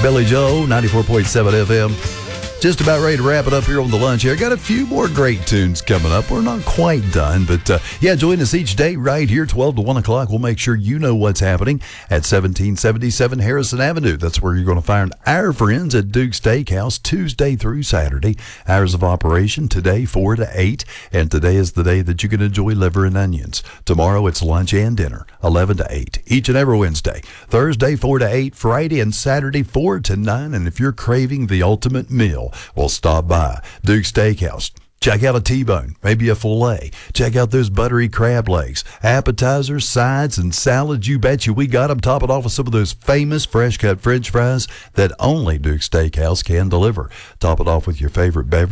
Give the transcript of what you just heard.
Billy Joe, 94.7 FM. Just about ready to wrap it up here on the lunch here. Got a few more great tunes coming up. We're not quite done, but join us each day right here, 12 to 1 o'clock. We'll make sure you know what's happening at 1777 Harrison Avenue. That's where you're going to find our friends at Duke's Steakhouse Tuesday through Saturday. Hours of operation today, 4 to 8, and today is the day that you can enjoy liver and onions. Tomorrow it's lunch and dinner, 11 to 8, each and every Wednesday. Thursday, 4 to 8, Friday and Saturday, 4 to 9, and if you're craving the ultimate meal, well, stop by Duke's Steakhouse. Check out a T-bone, maybe a filet. Check out those buttery crab legs. Appetizers, sides, and salads. You bet you we got them. Top it off with some of those famous fresh-cut French fries that only Duke's Steakhouse can deliver. Top it off with your favorite beverage.